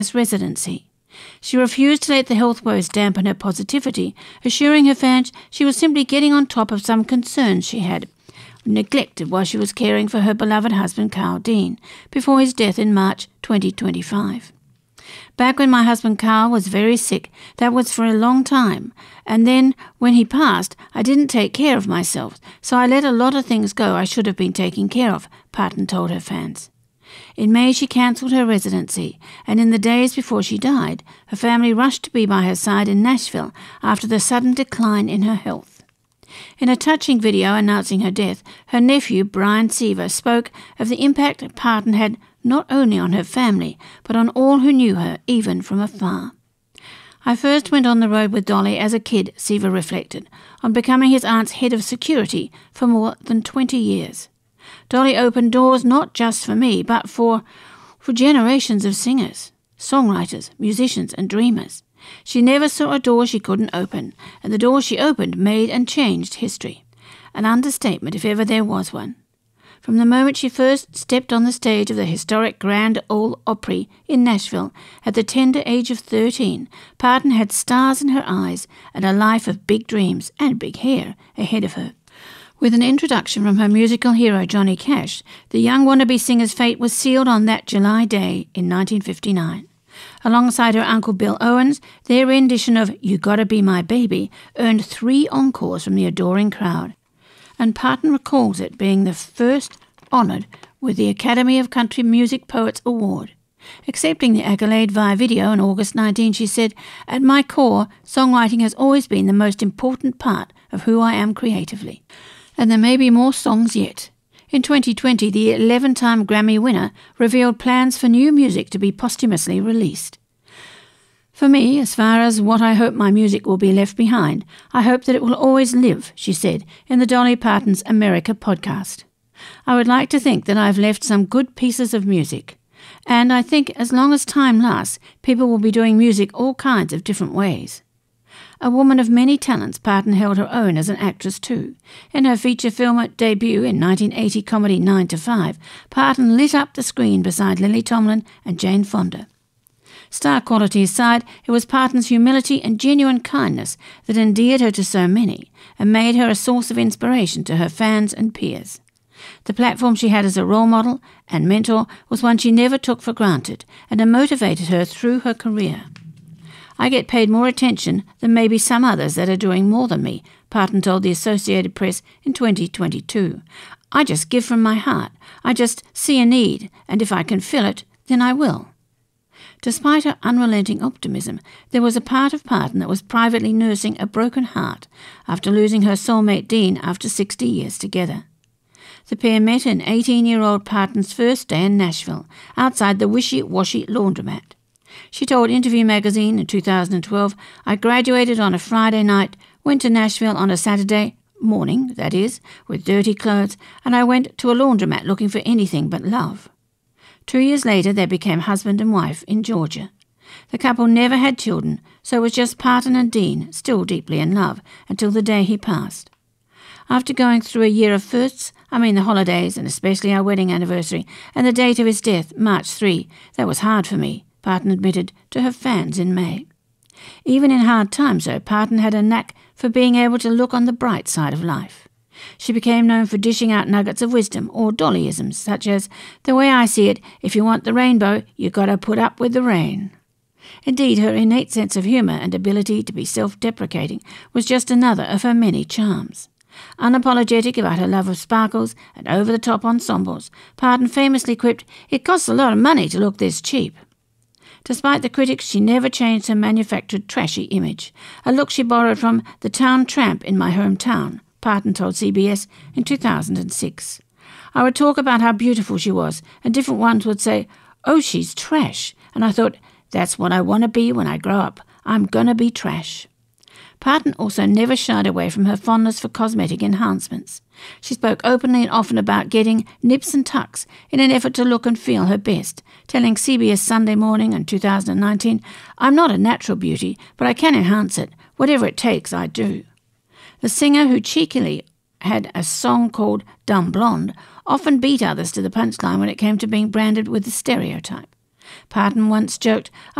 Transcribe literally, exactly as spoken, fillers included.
residency. She refused to let the health woes dampen her positivity, assuring her fans she was simply getting on top of some concerns she had neglected while she was caring for her beloved husband Carl Dean before his death in March twenty twenty-five. Back when my husband Carl was very sick, that was for a long time, and then when he passed, I didn't take care of myself, so I let a lot of things go I should have been taking care of, Parton told her fans. In May she cancelled her residency, and in the days before she died, her family rushed to be by her side in Nashville after the sudden decline in her health. In a touching video announcing her death, her nephew, Brian Seaver, spoke of the impact Parton had not only on her family, but on all who knew her, even from afar. I first went on the road with Dolly as a kid, Seaver reflected, on becoming his aunt's head of security for more than twenty years. Dolly opened doors not just for me, but for, for generations of singers, songwriters, musicians and dreamers. She never saw a door she couldn't open, and the door she opened made and changed history. An understatement if ever there was one. From the moment she first stepped on the stage of the historic Grand Ole Opry in Nashville at the tender age of thirteen, Parton had stars in her eyes and a life of big dreams and big hair ahead of her. With an introduction from her musical hero Johnny Cash, the young wannabe singer's fate was sealed on that July day in nineteen fifty-nine. Alongside her uncle Bill Owens, their rendition of You Gotta Be My Baby earned three encores from the adoring crowd, and Parton recalls it being the first honoured with the Academy of Country Music Poets Award. Accepting the accolade via video in August nineteenth, she said, "At my core, songwriting has always been the most important part of who I am creatively. And there may be more songs yet." In twenty twenty, the eleven-time Grammy winner revealed plans for new music to be posthumously released. "For me, as far as what I hope my music will be left behind, I hope that it will always live," she said in the Dolly Parton's America podcast. "I would like to think that I've left some good pieces of music. And I think as long as time lasts, people will be doing music all kinds of different ways." A woman of many talents, Parton held her own as an actress too. In her feature film debut in nineteen eighty comedy nine to five, Parton lit up the screen beside Lily Tomlin and Jane Fonda. Star quality aside, it was Parton's humility and genuine kindness that endeared her to so many and made her a source of inspiration to her fans and peers. The platform she had as a role model and mentor was one she never took for granted and it motivated her through her career. "I get paid more attention than maybe some others that are doing more than me," Parton told the Associated Press in twenty twenty-two. "I just give from my heart. I just see a need, and if I can fill it, then I will." Despite her unrelenting optimism, there was a part of Parton that was privately nursing a broken heart after losing her soulmate Dean after sixty years together. The pair met in eighteen-year-old Parton's first day in Nashville, outside the Wishy-Washy laundromat. She told Interview magazine in two thousand twelve, "I graduated on a Friday night, went to Nashville on a Saturday morning, that is, with dirty clothes, and I went to a laundromat looking for anything but love." Two years later, they became husband and wife in Georgia. The couple never had children, so it was just Parton and Dean, still deeply in love, until the day he passed. "After going through a year of firsts, I mean the holidays, and especially our wedding anniversary, and the date of his death, March third, that was hard for me," Parton admitted to her fans in May. Even in hard times, though, Parton had a knack for being able to look on the bright side of life. She became known for dishing out nuggets of wisdom or Dollyisms, such as, "The way I see it, if you want the rainbow, you gotta put up with the rain." Indeed, her innate sense of humour and ability to be self-deprecating was just another of her many charms. Unapologetic about her love of sparkles and over-the-top ensembles, Parton famously quipped, "It costs a lot of money to look this cheap." Despite the critics, she never changed her manufactured trashy image, a look she borrowed from The Town Tramp in My Hometown, Parton told C B S in two thousand six. "I would talk about how beautiful she was, and different ones would say, 'Oh, she's trash,' and I thought, that's what I want to be when I grow up. I'm gonna be trash." Parton also never shied away from her fondness for cosmetic enhancements. She spoke openly and often about getting nips and tucks in an effort to look and feel her best, telling C B S Sunday Morning in two thousand nineteen, "I'm not a natural beauty, but I can enhance it. Whatever it takes, I do." The singer, who cheekily had a song called Dumb Blonde, often beat others to the punchline when it came to being branded with the stereotype. Parton once joked,